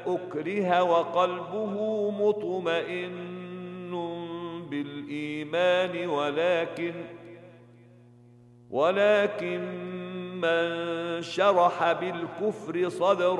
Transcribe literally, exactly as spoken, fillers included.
أكره وقلبه مطمئن بالإيمان ولكن ولكن من شرح بالكفر صدرا